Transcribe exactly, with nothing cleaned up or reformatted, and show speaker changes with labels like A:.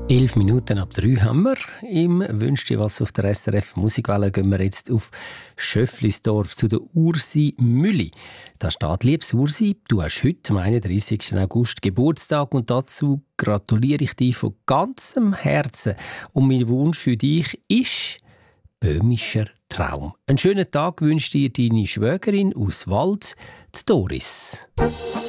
A: Elf Minuten ab drei haben wir. Im «Wünsch dir was» auf der S R F Musikwelle gehen wir jetzt auf Schöfflisdorf zu der Ursi Mülli. Da steht: «Liebes Ursi, du hast heute am einunddreissigsten August Geburtstag und dazu gratuliere ich dir von ganzem Herzen. Und mein Wunsch für dich ist böhmischer Traum. Einen schönen Tag wünscht dir deine Schwägerin aus Wald, die Doris.»